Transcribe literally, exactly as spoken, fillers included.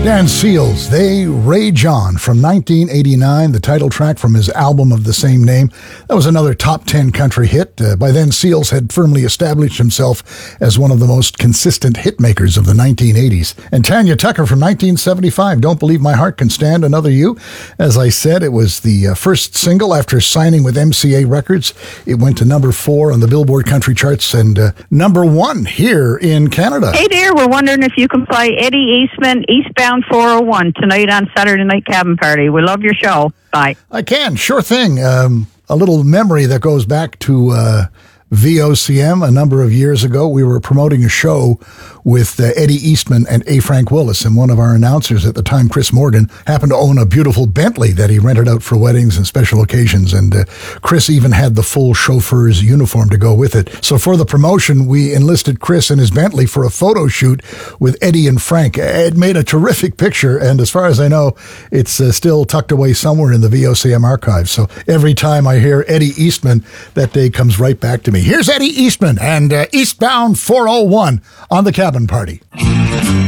Dan Seals, They Rage On from nineteen eighty-nine, the title track from his album of the same name. That was another top ten country hit. Uh, by then, Seals had firmly established himself as one of the most consistent hit makers of the nineteen eighties. And Tanya Tucker from nineteen seventy-five, Don't Believe My Heart Can Stand Another You. As I said, it was the uh, first single after signing with M C A Records. It went to number four on the Billboard country charts and uh, number one here in Canada. Hey there, we're wondering if you can play Eddie Eastman, Eastbound four oh one tonight on Saturday Night Cabin Party. We love your show. Bye. I can, sure thing. Um, a little memory that goes back to uh, V O C M a number of years ago. We were promoting a show with uh, Eddie Eastman and A. Frank Willis, and one of our announcers at the time, Chris Morgan, happened to own a beautiful Bentley that he rented out for weddings and special occasions, and uh, Chris even had the full chauffeur's uniform to go with it. So for the promotion, we enlisted Chris and his Bentley for a photo shoot with Eddie and Frank. It made a terrific picture, and as far as I know, it's uh, still tucked away somewhere in the V O C M archives. So every time I hear Eddie Eastman, that day comes right back to me. Here's Eddie Eastman and uh, Eastbound four oh one on the Cabin Party.